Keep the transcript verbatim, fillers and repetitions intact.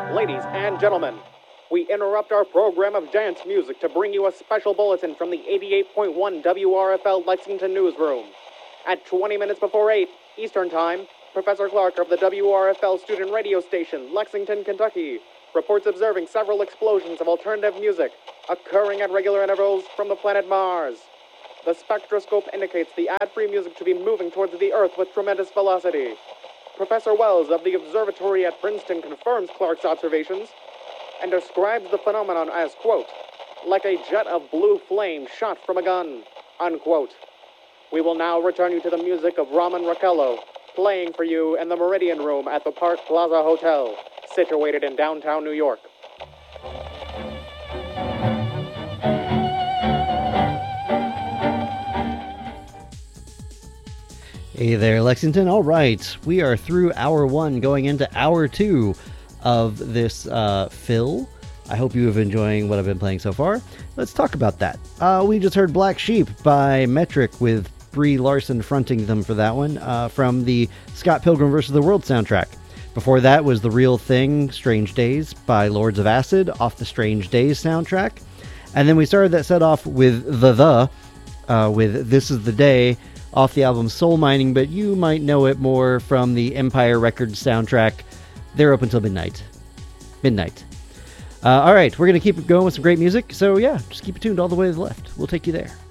Ladies and gentlemen, we interrupt our program of dance music to bring you a special bulletin from the eighty-eight point one W R F L Lexington newsroom. At twenty minutes before eight Eastern Time, Professor Clark of the W R F L student radio station, Lexington, Kentucky, reports observing several explosions of alternative music occurring at regular intervals from the planet Mars. The spectroscope indicates the ad-free music to be moving towards the Earth with tremendous velocity. Professor Wells of the observatory at Princeton confirms Clark's observations and describes the phenomenon as, quote, like a jet of blue flame shot from a gun, unquote. We will now return you to the music of Raman Raquello, playing for you in the Meridian Room at the Park Plaza Hotel, situated in downtown New York. Hey there, Lexington. All right, we are through hour one, going into hour two of this uh, fill. I hope you have been enjoying what I've been playing so far. Let's talk about that. Uh, we just heard Black Sheep by Metric, with Brie Larson fronting them for that one, uh, from the Scott Pilgrim versus the World soundtrack. Before that was The Real Thing, Strange Days by Lords of Acid, off the Strange Days soundtrack. And then we started that set off with The The, uh, with This Is the Day, off the album Soul Mining, but you might know it more from the Empire Records soundtrack. They're open till midnight. Midnight. Uh, all right, we're going to keep going with some great music, so yeah, just keep it tuned all the way to the left. We'll take you there.